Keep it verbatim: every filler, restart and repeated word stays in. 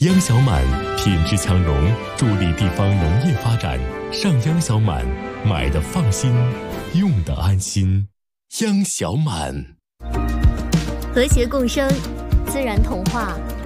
央小满品质强融，助力地方农业发展。上央小满，买的放心，用的安心。央小满， 和谐共生，自然童话。